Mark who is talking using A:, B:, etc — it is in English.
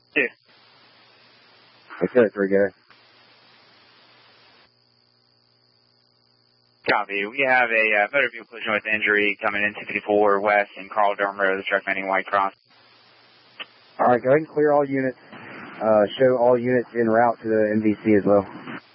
A: 2.
B: It's got a 3 guy.
A: Copy. We have a motor vehicle collision with injury coming in 254 West in Carl Durham Road, the truck landing White Cross.
B: All right, go ahead and clear all units. Show all units en route to the MVC as well.